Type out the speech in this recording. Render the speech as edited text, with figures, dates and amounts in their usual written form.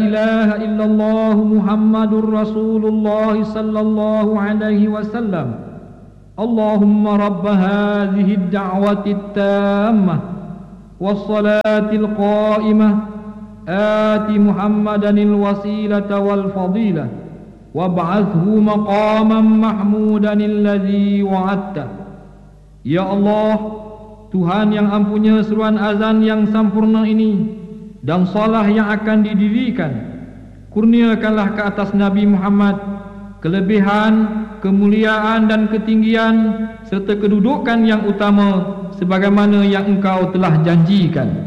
ilaha illallah Muhammadur Rasulullah sallallahu alaihi wasallam. Allahumma rabb hadhihi ad-da'wati at-tammah was-salati al-qa'imah ati Muhammadanil wasilata wal fadilah wab'athhu maqaman mahmudan alladhi wa'adta. Ya Allah, Tuhan yang ampunya seruan azan yang sempurna ini dan salah yang akan didirikan, kurniakanlah ke atas Nabi Muhammad kelebihan, kemuliaan dan ketinggian serta kedudukan yang utama sebagaimana yang Engkau telah janjikan.